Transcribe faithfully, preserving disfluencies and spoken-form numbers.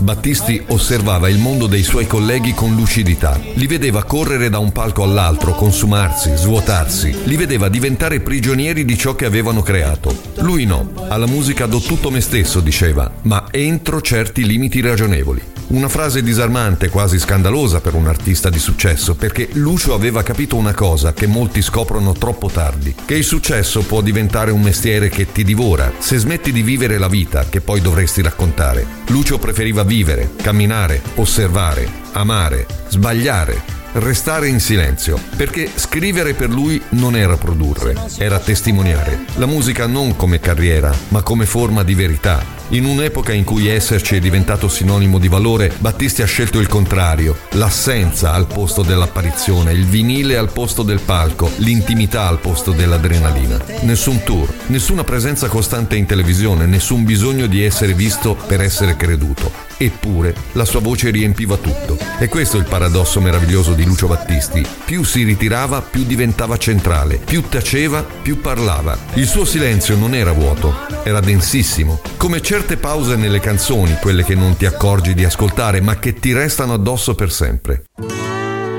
Battisti osservava il mondo dei suoi colleghi con lucidità. Li vedeva correre da un palco all'altro, consumarsi, svuotarsi. Li vedeva diventare prigionieri di ciò che avevano creato. Lui no. Alla musica do tutto me stesso, diceva, ma entro certi limiti ragionevoli. Una frase disarmante, quasi scandalosa per un artista di successo, perché Lucio aveva capito una cosa che molti scoprono troppo tardi, che il successo può diventare un mestiere che ti divora se smetti di vivere la vita che poi dovresti raccontare. Lucio preferiva vivere, camminare, osservare, amare, sbagliare, restare in silenzio, perché scrivere per lui non era produrre, era testimoniare. La musica non come carriera, ma come forma di verità. In un'epoca in cui esserci è diventato sinonimo di valore, Battisti ha scelto il contrario, l'assenza al posto dell'apparizione, il vinile al posto del palco, l'intimità al posto dell'adrenalina. Nessun tour, nessuna presenza costante in televisione, nessun bisogno di essere visto per essere creduto. Eppure la sua voce riempiva tutto. E questo è il paradosso meraviglioso di Lucio Battisti. Più si ritirava, più diventava centrale, più taceva, più parlava. Il suo silenzio non era vuoto, era densissimo, come certe pause nelle canzoni, quelle che non ti accorgi di ascoltare ma che ti restano addosso per sempre.